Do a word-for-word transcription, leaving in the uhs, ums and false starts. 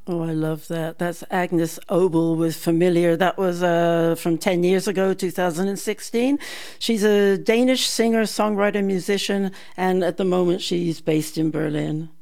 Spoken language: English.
Oh, I love that. That's Agnes Obel with Familiar. That was uh, from ten years ago, two thousand sixteen. She's a Danish singer, songwriter, musician, and at the moment she's based in Berlin.